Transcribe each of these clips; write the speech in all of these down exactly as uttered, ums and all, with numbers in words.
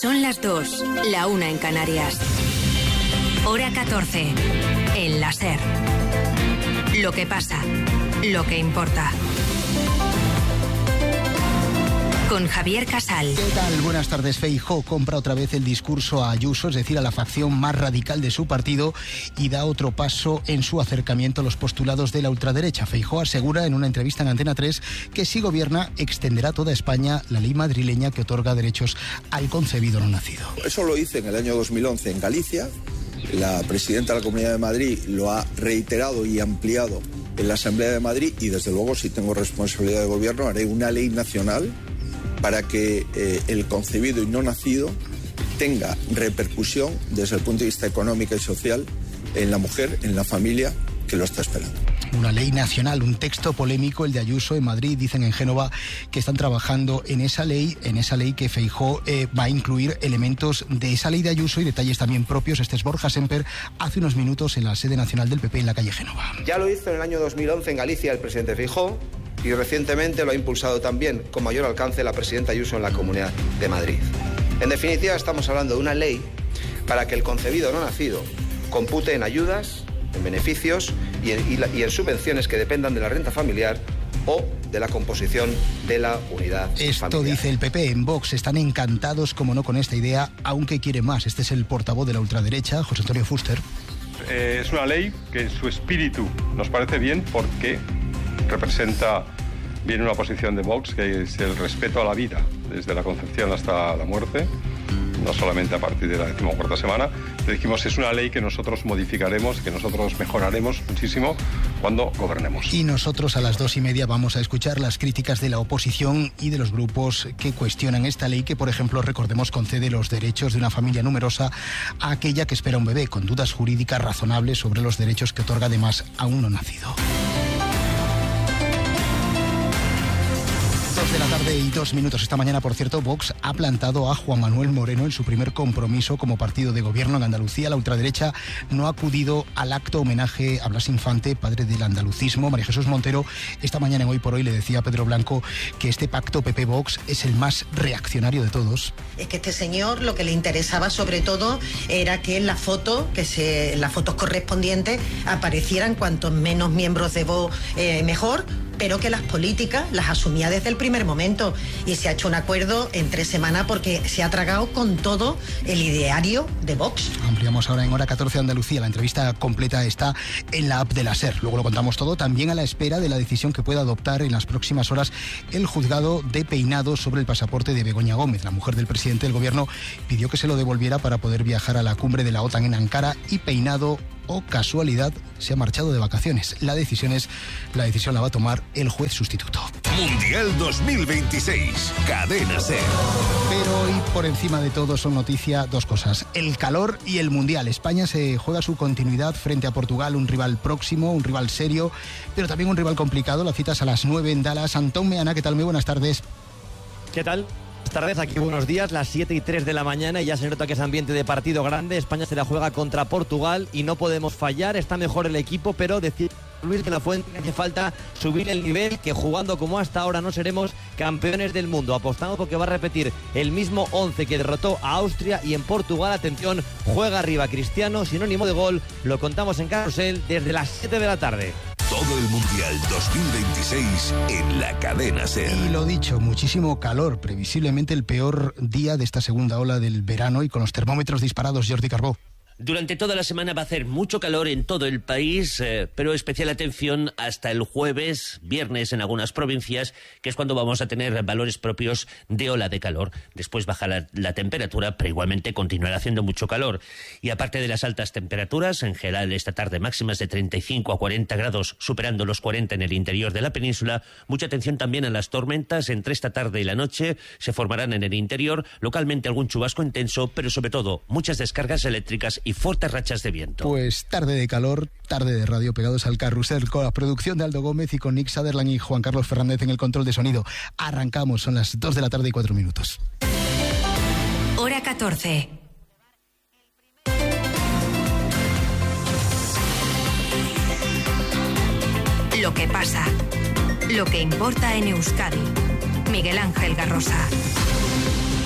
Son las dos, la una en Canarias. Hora catorce, en la SER. Lo que pasa, lo que importa. Con Javier Casal. ¿Qué tal? Buenas tardes. Feijóo compra otra vez el discurso a Ayuso, es decir, a la facción más radical de su partido, y da otro paso en su acercamiento a los postulados de la ultraderecha. Feijóo asegura en una entrevista en Antena tres que si gobierna extenderá a toda España la ley madrileña que otorga derechos al concebido no nacido. Eso lo hice en el año dos mil once en Galicia. La presidenta de la Comunidad de Madrid lo ha reiterado y ampliado en la Asamblea de Madrid, y desde luego, si tengo responsabilidad de gobierno, haré una ley nacional para que eh, el concebido y no nacido tenga repercusión desde el punto de vista económico y social en la mujer, en la familia que lo está esperando. Una ley nacional, un texto polémico, el de Ayuso en Madrid. Dicen en Génova que están trabajando en esa ley, en esa ley que Feijóo eh, va a incluir elementos de esa ley de Ayuso y detalles también propios. Este es Borja Semper, hace unos minutos en la sede nacional del P P en la calle Génova. Ya lo hizo en el año dos mil once en Galicia el presidente Feijóo, y recientemente lo ha impulsado también con mayor alcance la presidenta Ayuso en la Comunidad de Madrid. En definitiva, estamos hablando de una ley para que el concebido no nacido compute en ayudas, en beneficios y en, y la, y en subvenciones que dependan de la renta familiar o de la composición de la unidad Esto familiar. Dice el P P. En Vox están encantados, como no, con esta idea, aunque quiere más. Este es el portavoz de la ultraderecha, José Antonio Fuster. Eh, es una ley que en su espíritu nos parece bien porque representa bien una posición de Vox, que es el respeto a la vida, desde la concepción hasta la muerte, no solamente a partir de la decimocuarta semana. Le dijimos, es una ley que nosotros modificaremos, que nosotros mejoraremos muchísimo cuando gobernemos. Y nosotros a las dos y media vamos a escuchar las críticas de la oposición y de los grupos que cuestionan esta ley que, por ejemplo, recordemos, concede los derechos de una familia numerosa a aquella que espera un bebé, con dudas jurídicas razonables sobre los derechos que otorga además a un no nacido. De la tarde y dos minutos. Esta mañana, por cierto, Vox ha plantado a Juan Manuel Moreno en su primer compromiso como partido de gobierno en Andalucía. La ultraderecha no ha acudido al acto homenaje a Blas Infante, padre del andalucismo. María Jesús Montero, esta mañana en Hoy por Hoy, le decía a Pedro Blanco que este pacto P P-Vox es el más reaccionario de todos. Es que este señor lo que le interesaba sobre todo era que en la foto, que se, en las fotos correspondientes aparecieran cuantos menos miembros de Vox eh, mejor, pero que las políticas las asumía desde el primer momento, y se ha hecho un acuerdo en tres semanas porque se ha tragado con todo el ideario de Vox. Ampliamos ahora en Hora catorce Andalucía. La entrevista completa está en la app de la SER. Luego lo contamos todo, también a la espera de la decisión que pueda adoptar en las próximas horas el juzgado de Peinado sobre el pasaporte de Begoña Gómez. La mujer del presidente del gobierno pidió que se lo devolviera para poder viajar a la cumbre de la OTAN en Ankara, y Peinado, o casualidad, se ha marchado de vacaciones. La decisión es, la decisión la va a tomar el juez sustituto. Mundial dos mil veintiséis, Cadena SER. Pero hoy, por encima de todo, son noticia dos cosas: el calor y el Mundial. España se juega su continuidad frente a Portugal, un rival próximo, un rival serio, pero también un rival complicado. La cita es a las nueve en Dallas. Antón Meana, ¿qué tal? Muy buenas tardes. ¿Qué tal? Buenas tardes, aquí buenos días, las siete y tres de la mañana, y ya se nota que es ambiente de partido grande. España se la juega contra Portugal y no podemos fallar. Está mejor el equipo, pero decir Luis que la Fuente hace falta subir el nivel, que jugando como hasta ahora no seremos campeones del mundo. Apostamos porque va a repetir el mismo once que derrotó a Austria, y en Portugal, atención, juega arriba Cristiano, sinónimo de gol. Lo contamos en Carrusel desde las siete de la tarde. Todo el Mundial dos mil veintiséis en la Cadena SER. Y lo dicho, muchísimo calor, previsiblemente el peor día de esta segunda ola del verano, y con los termómetros disparados. Jordi Carbó. Durante toda la semana va a hacer mucho calor en todo el país, eh, pero especial atención hasta el jueves, viernes en algunas provincias, que es cuando vamos a tener valores propios de ola de calor. Después baja la, la temperatura, pero igualmente continuará haciendo mucho calor. Y aparte de las altas temperaturas, en general esta tarde máximas de treinta y cinco a cuarenta grados, superando los cuarenta en el interior de la península. Mucha atención también a las tormentas. Entre esta tarde y la noche se formarán en el interior, localmente algún chubasco intenso, pero sobre todo muchas descargas eléctricas y fuertes rachas de viento. Pues tarde de calor, tarde de radio, pegados al carrusel, con la producción de Aldo Gómez y con Nick Sutherland y Juan Carlos Fernández en el control de sonido. Arrancamos, son las dos de la tarde y cuatro minutos. Hora catorce. Lo que pasa, lo que importa en Euskadi. Miguel Ángel Garrosa.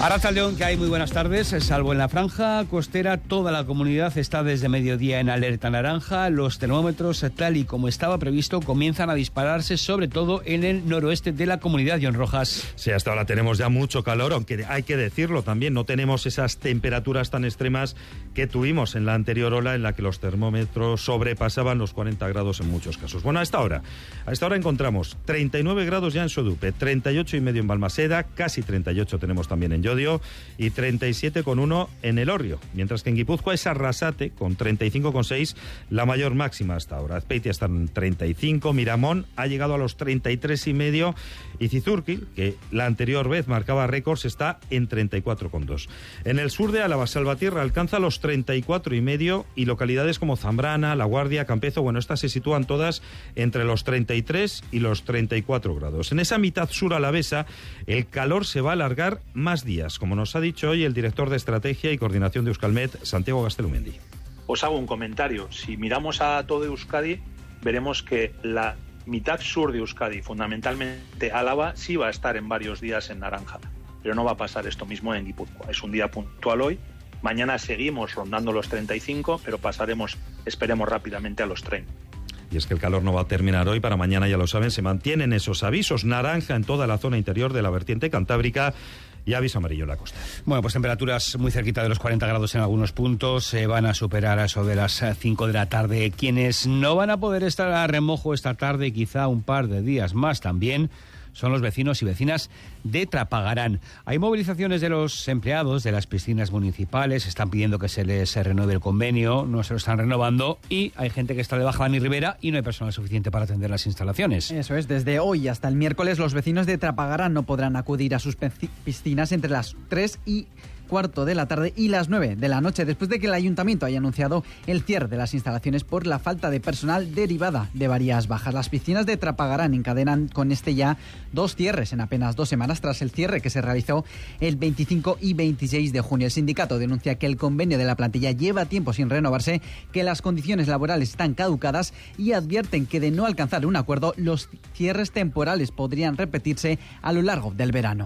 Arratsaldeon, que hay muy buenas tardes. Salvo en la franja costera, toda la comunidad está desde mediodía en alerta naranja. Los termómetros, tal y como estaba previsto, comienzan a dispararse, sobre todo en el noroeste de la comunidad. John Rojas. Sí, hasta ahora tenemos ya mucho calor, aunque hay que decirlo también, no tenemos esas temperaturas tan extremas que tuvimos en la anterior ola, en la que los termómetros sobrepasaban los cuarenta grados en muchos casos. Bueno, a esta hora, a esta hora encontramos treinta y nueve grados ya en Sodupe, treinta y ocho y medio en Balmaseda, casi treinta y ocho tenemos también en Llodio y treinta y siete coma uno en Elorrio, mientras que en Guipúzcoa es Arrasate con treinta y cinco coma seis, la mayor máxima hasta ahora. Azpeitia está en treinta y cinco, Miramón ha llegado a los treinta y tres y medio y Cizurquil, que la anterior vez marcaba récords, está en treinta y cuatro coma dos. En el sur de Álava, Salvatierra alcanza los treinta y cuatro y medio y localidades como Zambrana, La Guardia, Campezo, bueno, estas se sitúan todas entre los treinta y tres y los treinta y cuatro grados. En esa mitad sur alavesa el calor se va a alargar más días, como nos ha dicho hoy el director de Estrategia y Coordinación de Euskalmet, Santiago Gastelumendi. Os hago un comentario. Si miramos a todo Euskadi, veremos que la mitad sur de Euskadi, fundamentalmente Álava, sí va a estar en varios días en naranja. Pero no va a pasar esto mismo en Guipúzcoa. Es un día puntual hoy. Mañana seguimos rondando los treinta y cinco, pero pasaremos, esperemos rápidamente a los treinta. Y es que el calor no va a terminar hoy. Para mañana, ya lo saben, se mantienen esos avisos naranja en toda la zona interior de la vertiente cantábrica y aviso amarillo en la costa. Bueno, pues temperaturas muy cerquita de los cuarenta grados en algunos puntos. Se van a superar a eso de las cinco de la tarde. Quienes no van a poder estar a remojo esta tarde y quizá un par de días más también son los vecinos y vecinas de Trapagarán. Hay movilizaciones de los empleados de las piscinas municipales, están pidiendo que se les renueve el convenio, no se lo están renovando, y hay gente que está de baja Dani Rivera y no hay personal suficiente para atender las instalaciones. Eso es, desde hoy hasta el miércoles los vecinos de Trapagarán no podrán acudir a sus piscinas entre las tres y cuarto de la tarde y las nueve de la noche, después de que el ayuntamiento haya anunciado el cierre de las instalaciones por la falta de personal derivada de varias bajas. Las piscinas de Trapagarán encadenan con este ya dos cierres en apenas dos semanas tras el cierre que se realizó el veinticinco y veintiséis de junio. El sindicato denuncia que el convenio de la plantilla lleva tiempo sin renovarse, que las condiciones laborales están caducadas y advierten que de no alcanzar un acuerdo, los cierres temporales podrían repetirse a lo largo del verano.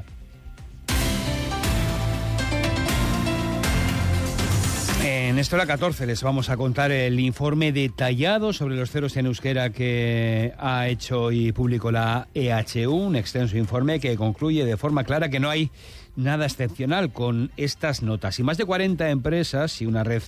En Esto Hora catorce les vamos a contar el informe detallado sobre los ceros en euskera que ha hecho y publicó la E H U, un extenso informe que concluye de forma clara que no hay nada excepcional con estas notas. Y más de cuarenta empresas y una red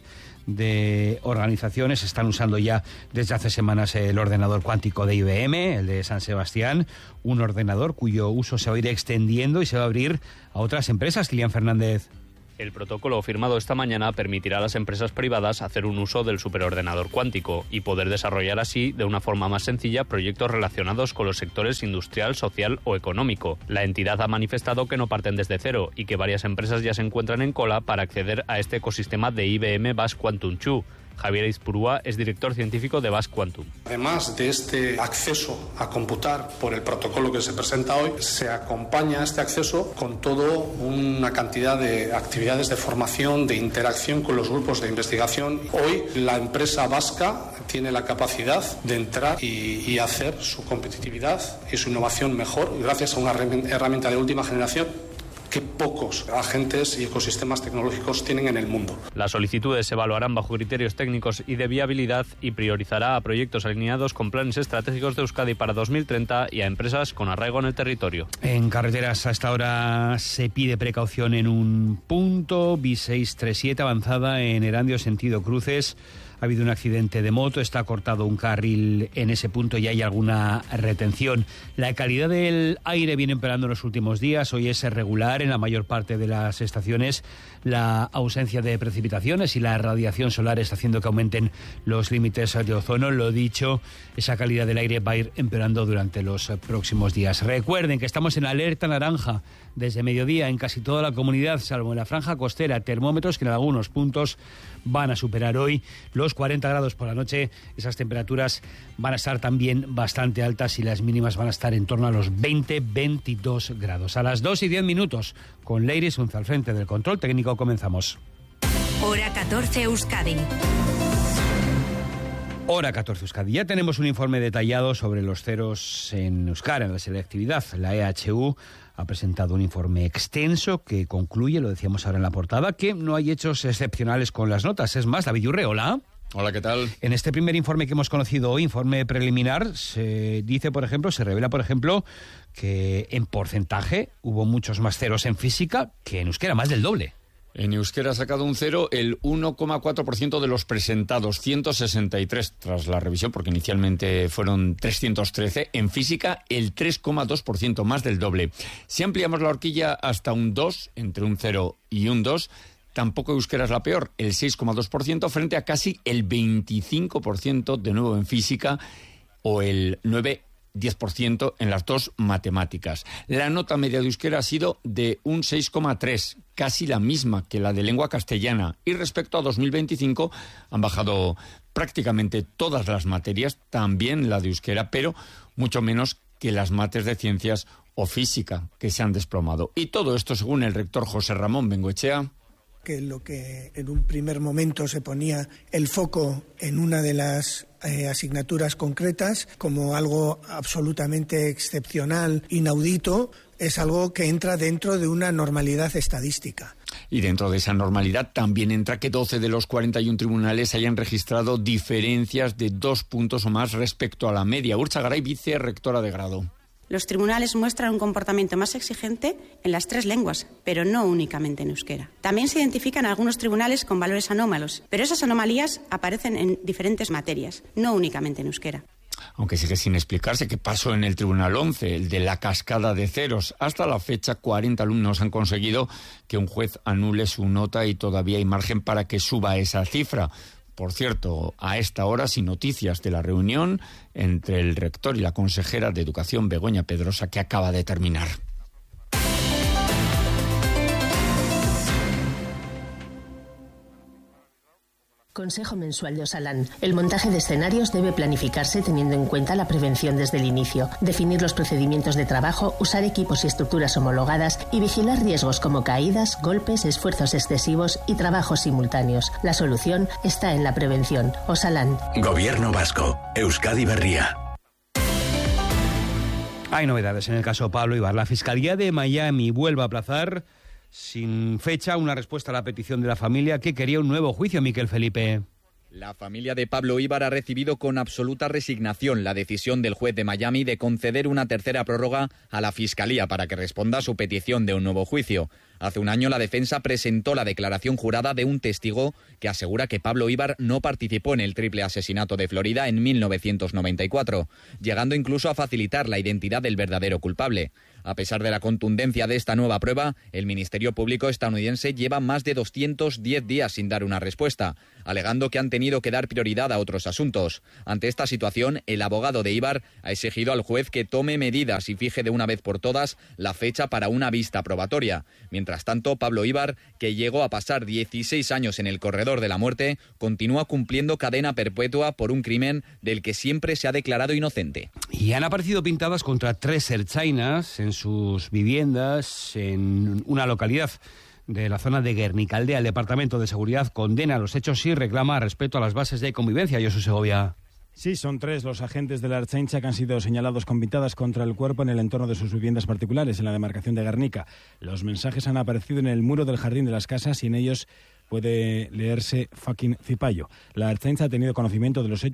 de organizaciones están usando ya desde hace semanas el ordenador cuántico de I B M, el de San Sebastián, un ordenador cuyo uso se va a ir extendiendo y se va a abrir a otras empresas. Kilian Fernández. El protocolo firmado esta mañana permitirá a las empresas privadas hacer un uso del superordenador cuántico y poder desarrollar así, de una forma más sencilla, proyectos relacionados con los sectores industrial, social o económico. La entidad ha manifestado que no parten desde cero y que varias empresas ya se encuentran en cola para acceder a este ecosistema de I B M Bas Quantum dos. Javier Izpurúa es director científico de Bas Quantum. Además de este acceso a computar por el protocolo que se presenta hoy, se acompaña este acceso con toda una cantidad de actividades de formación, de interacción con los grupos de investigación. Hoy la empresa vasca tiene la capacidad de entrar y, y hacer su competitividad y su innovación mejor, gracias a una herramienta de última generación que pocos agentes y ecosistemas tecnológicos tienen en el mundo. Las solicitudes se evaluarán bajo criterios técnicos y de viabilidad y priorizará a proyectos alineados con planes estratégicos de Euskadi para dos mil treinta y a empresas con arraigo en el territorio. En carreteras a esta hora se pide precaución en un punto, B seiscientos treinta y siete avanzada en Erandio sentido cruces. Ha habido un accidente de moto, está cortado un carril en ese punto y hay alguna retención. La calidad del aire viene empeorando en los últimos días. Hoy es regular en la mayor parte de las estaciones. La ausencia de precipitaciones y la radiación solar está haciendo que aumenten los límites de ozono. Lo dicho, esa calidad del aire va a ir empeorando durante los próximos días. Recuerden que estamos en alerta naranja desde mediodía en casi toda la comunidad, salvo en la franja costera. Termómetros que en algunos puntos van a superar hoy los cuarenta grados por la noche. Esas temperaturas van a estar también bastante altas y las mínimas van a estar en torno a los veinte a veintidós grados. A las dos y diez minutos, con Leiris Unza al frente del control técnico, comenzamos. Hora catorce Euskadi. Hora catorce Euskadi. Ya tenemos un informe detallado sobre los ceros en euskara, en la selectividad. La E H U ha presentado un informe extenso que concluye, lo decíamos ahora en la portada, que no hay hechos excepcionales con las notas. Es más, David Yurre, hola. Hola, ¿qué tal? En este primer informe que hemos conocido hoy, informe preliminar, se dice, por ejemplo, se revela, por ejemplo, que en porcentaje hubo muchos más ceros en física que en euskera, más del doble. En euskera ha sacado un cero el uno coma cuatro por ciento de los presentados, ciento sesenta y tres tras la revisión, porque inicialmente fueron trescientos trece. En física, el tres coma dos por ciento, más del doble. Si ampliamos la horquilla hasta un dos, entre un cero y un dos, tampoco euskera es la peor, el seis coma dos por ciento frente a casi el veinticinco por ciento de nuevo en física o el nueve diez por ciento en las dos matemáticas. La nota media de euskera ha sido de un seis coma tres, casi la misma que la de lengua castellana. Y respecto a dos mil veinticinco han bajado prácticamente todas las materias, también la de euskera, pero mucho menos que las mates de ciencias o física, que se han desplomado. Y todo esto según el rector José Ramón Bengoechea, que lo que en un primer momento se ponía el foco en una de las eh, asignaturas concretas como algo absolutamente excepcional, inaudito, es algo que entra dentro de una normalidad estadística. Y dentro de esa normalidad también entra que doce de los cuarenta y uno tribunales hayan registrado diferencias de dos puntos o más respecto a la media. Urtza Garay, vicerrectora de grado. Los tribunales muestran un comportamiento más exigente en las tres lenguas, pero no únicamente en euskera. También se identifican algunos tribunales con valores anómalos, pero esas anomalías aparecen en diferentes materias, no únicamente en euskera. Aunque sigue sin explicarse qué pasó en el Tribunal once, el de la cascada de ceros. Hasta la fecha, cuarenta alumnos han conseguido que un juez anule su nota y todavía hay margen para que suba esa cifra. Por cierto, a esta hora, sin noticias de la reunión entre el rector y la consejera de Educación, Begoña Pedrosa, que acaba de terminar. Consejo mensual de Osalan. El montaje de escenarios debe planificarse teniendo en cuenta la prevención desde el inicio, definir los procedimientos de trabajo, usar equipos y estructuras homologadas y vigilar riesgos como caídas, golpes, esfuerzos excesivos y trabajos simultáneos. La solución está en la prevención. Osalan. Gobierno vasco. Euskadi Berria. Hay novedades en el caso Pablo Ibar. La Fiscalía de Miami vuelve a aplazar sin fecha una respuesta a la petición de la familia que quería un nuevo juicio, Miquel Felipe. La familia de Pablo Ibar ha recibido con absoluta resignación la decisión del juez de Miami de conceder una tercera prórroga a la Fiscalía para que responda a su petición de un nuevo juicio. Hace un año la defensa presentó la declaración jurada de un testigo que asegura que Pablo Ibar no participó en el triple asesinato de Florida en mil novecientos noventa y cuatro, llegando incluso a facilitar la identidad del verdadero culpable. A pesar de la contundencia de esta nueva prueba, el Ministerio Público estadounidense lleva más de doscientos diez días sin dar una respuesta, alegando que han tenido que dar prioridad a otros asuntos. Ante esta situación, el abogado de Ibar ha exigido al juez que tome medidas y fije de una vez por todas la fecha para una vista probatoria. Mientras tanto, Pablo Ibar, que llegó a pasar dieciséis años en el corredor de la muerte, continúa cumpliendo cadena perpetua por un crimen del que siempre se ha declarado inocente. Y han aparecido pintadas contra tres ertzainas en sus viviendas en una localidad de la zona de Guernicaldea. El Departamento de Seguridad condena los hechos y reclama respeto a las bases de convivencia. Josu Segovia. Sí, son tres los agentes de la Ertzaintza que han sido señalados con pintadas contra el cuerpo en el entorno de sus viviendas particulares en la demarcación de Guernica. Los mensajes han aparecido en el muro del jardín de las casas y en ellos puede leerse fucking cipayo. La Ertzaintza ha tenido conocimiento de los,